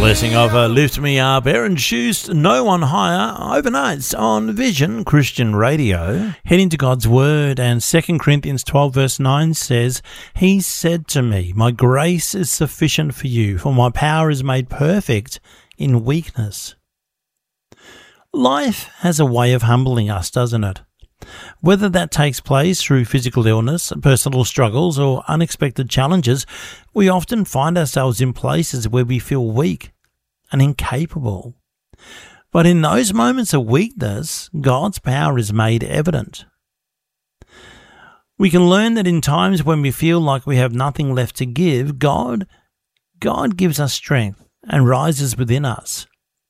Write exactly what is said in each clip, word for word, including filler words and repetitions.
blessing of uh, Lift Me Up, Aaron Shust, No One Higher, overnights on Vision Christian Radio. Heading to God's Word, and Second Corinthians twelve verse nine says, He said to me, My grace is sufficient for you, for my power is made perfect in weakness. Life has a way of humbling us, doesn't it? Whether that takes place through physical illness, personal struggles, or unexpected challenges, we often find ourselves in places where we feel weak and incapable. But in those moments of weakness, God's power is made evident. We can learn that in times when we feel like we have nothing left to give, God, God gives us strength and rises within us.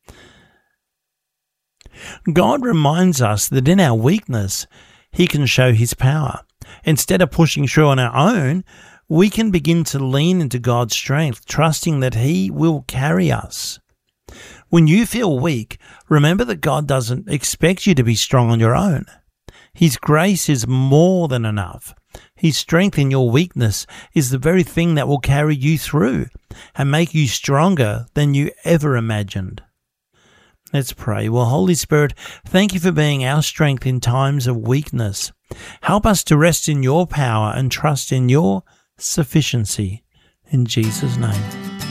God reminds us that in our weakness, He can show His power. Instead of pushing through on our own, we can begin to lean into God's strength, trusting that He will carry us. When you feel weak, remember that God doesn't expect you to be strong on your own. His grace is more than enough. His strength in your weakness is the very thing that will carry you through and make you stronger than you ever imagined. Let's pray. Well, Holy Spirit, thank you for being our strength in times of weakness. Help us to rest in your power and trust in your sufficiency. In Jesus' name.